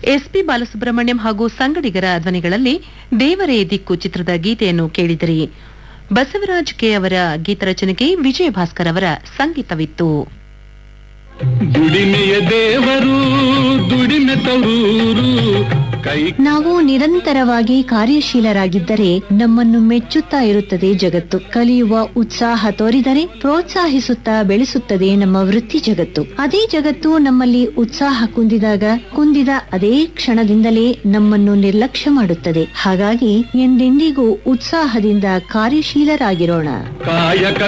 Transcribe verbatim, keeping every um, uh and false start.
SP Balasubrahmanyam ಹಾಗೂ ಸಂಗಡಿಗರ ಧ್ವನಿಗಳಲ್ಲಿ ದೇವರೇ ದಿಕ್ಕು ಚಿತ್ರದ ಗೀತೆಯನ್ನು ಕೇಳಿದಿರಿ. ಬಸವರಾಜ್ ಕೆ ಅವರ ಗೀತರಚನೆಗೆ ವಿಜಯ ಭಾಸ್ಕರ್ ಅವರ ಸಂಗೀತವಿತ್ತು. ದುಡಿಮೆಯ ದೇವರು ದುಡಿಮೆ ತರೂರು ಕೈ. ನಾವು ನಿರಂತರವಾಗಿ ಕಾರ್ಯಶೀಲರಾಗಿದ್ದರೆ ನಮ್ಮನ್ನು ಮೆಚ್ಚುತ್ತಾ ಇರುತ್ತದೆ ಜಗತ್ತು. ಕಲಿಯುವ ಉತ್ಸಾಹ ತೋರಿದರೆ ಪ್ರೋತ್ಸಾಹಿಸುತ್ತಾ ಬೆಳೆಸುತ್ತದೆ ನಮ್ಮ ವೃತ್ತಿ ಜಗತ್ತು. ಅದೇ ಜಗತ್ತು ನಮ್ಮಲ್ಲಿ ಉತ್ಸಾಹ ಕುಂದಿದಾಗ ಕುಂದಿದ ಅದೇ ಕ್ಷಣದಿಂದಲೇ ನಮ್ಮನ್ನು ನಿರ್ಲಕ್ಷ್ಯ ಮಾಡುತ್ತದೆ. ಹಾಗಾಗಿ ಎಂದೆಂದಿಗೂ ಉತ್ಸಾಹದಿಂದ ಕಾರ್ಯಶೀಲರಾಗಿರೋಣ. ಕಾಯಕ